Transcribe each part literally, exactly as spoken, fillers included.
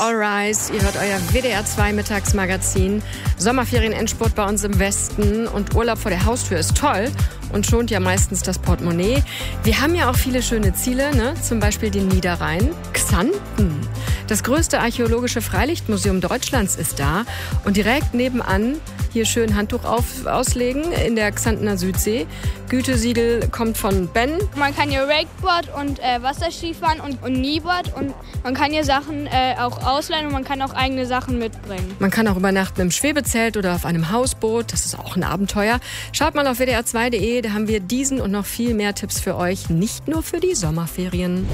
All Rise. Ihr hört euer W D R zwei Mittagsmagazin. Sommerferien-Endspurt bei uns im Westen und Urlaub vor der Haustür ist toll und schont ja meistens das Portemonnaie. Wir haben ja auch viele schöne Ziele, ne? Zum Beispiel den Niederrhein. Xanten. Das größte archäologische Freilichtmuseum Deutschlands ist da und direkt nebenan hier schön Handtuch auf, auslegen in der Xantener Südsee. Gütesiegel kommt von Ben. Man kann hier Wakeboard und äh, Wasserskifahren und, und Kneeboard und man kann hier Sachen äh, auch ausleihen und man kann auch eigene Sachen mitbringen. Man kann auch übernachten im Schwebezelt oder auf einem Hausboot. Das ist auch ein Abenteuer. Schaut mal auf W D R zwei Punkt de, da haben wir diesen und noch viel mehr Tipps für euch, nicht nur für die Sommerferien.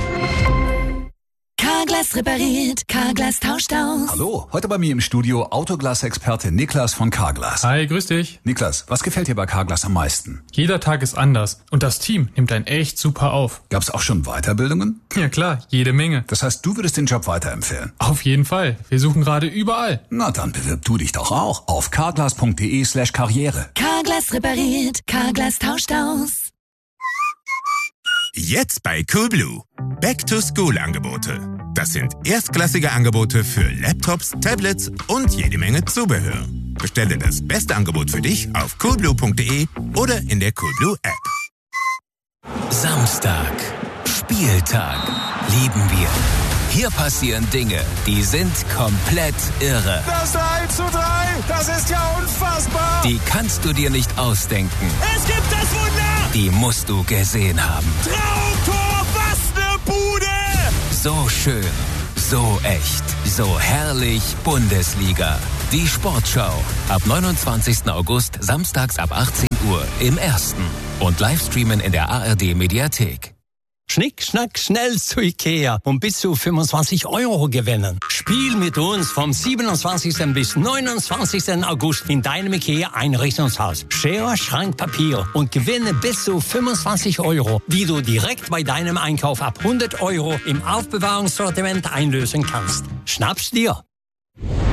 Carglass repariert, Carglass tauscht aus. Hallo, heute bei mir im Studio Autoglas-Experte Niklas von Carglass. Hi, grüß dich. Niklas, was gefällt dir bei Carglass am meisten? Jeder Tag ist anders und das Team nimmt einen echt super auf. Gab's auch schon Weiterbildungen? Ja klar, jede Menge. Das heißt, du würdest den Job weiterempfehlen? Auf jeden Fall. Wir suchen gerade überall. Na, dann bewirb du dich doch auch auf carglass.de slash karriere. Carglass repariert, Carglass tauscht aus. Jetzt bei Coolblue. Back-to-School-Angebote. Das sind erstklassige Angebote für Laptops, Tablets und jede Menge Zubehör. Bestelle das beste Angebot für dich auf coolblue punkt de oder in der Coolblue App. Samstag. Spieltag. Lieben wir. Hier passieren Dinge, die sind komplett irre. Das eins zu drei, das ist ja unfassbar. Die kannst du dir nicht ausdenken. Es gibt das Wunder. Die musst du gesehen haben. Traumtor, was ne Bude. So schön, so echt, so herrlich Bundesliga. Die Sportschau. Ab neunundzwanzigsten August, samstags ab achtzehn Uhr im Ersten. Und Livestreamen in der A R D-Mediathek. Schnick, schnack, schnell zu Ikea und bis zu fünfundzwanzig Euro gewinnen. Spiel mit uns vom siebenundzwanzigsten bis neunundzwanzigsten August in deinem Ikea-Einrichtungshaus. Schere, Schrank, Papier und gewinne bis zu fünfundzwanzig Euro, die du direkt bei deinem Einkauf ab hundert Euro im Aufbewahrungssortiment einlösen kannst. Schnapp's dir!